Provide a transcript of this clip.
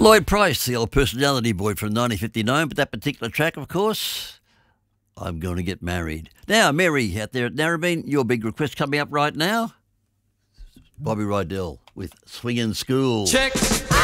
Lloyd Price, the old personality boy from 1959, but that particular track, of course, I'm Going to Get Married. Now, Mary out there at Narrabeen, your big request coming up right now, Bobby Rydell with Swingin' School. Check.